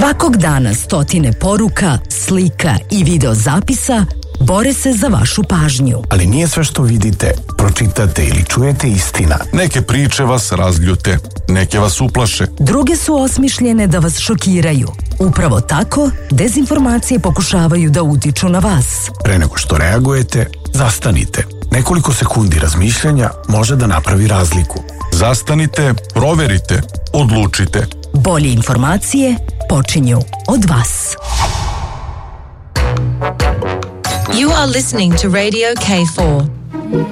Svakog dana stotine poruka, slika i video zapisa bore se za vašu pažnju. Ali nije sve što vidite, pročitate ili čujete istina. Neke priče vas razljute, neke vas uplaše. Druge su osmišljene da vas šokiraju. Upravo tako, dezinformacije pokušavaju da utiču na vas. Pre nego što reagujete, zastanite. Nekoliko sekundi razmišljanja može da napravi razliku. Zastanite, proverite, odlučite. Bolje informacije počinju od vas. You are listening to Radio K4.